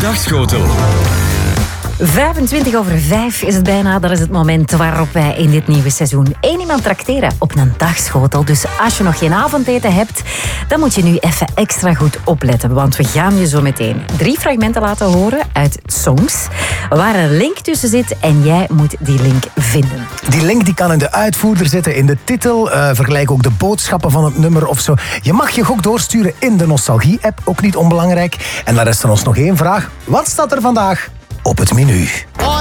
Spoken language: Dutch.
Dagschotel. 5:25 is het bijna. Dat is het moment waarop wij in dit nieuwe seizoen 1 iemand trakteren op een dagschotel. Dus als je nog geen avondeten hebt, dan moet je nu even extra goed opletten. Want we gaan je zo meteen 3 fragmenten laten horen uit songs waar een link tussen zit en jij moet die link vinden. Die link die kan in de uitvoerder zitten, in de titel. Vergelijk ook de boodschappen van het nummer of zo. Je mag je gok doorsturen in de Nostalgie-app, ook niet onbelangrijk. En dan rest er ons nog 1 vraag. Wat staat er vandaag op het menu?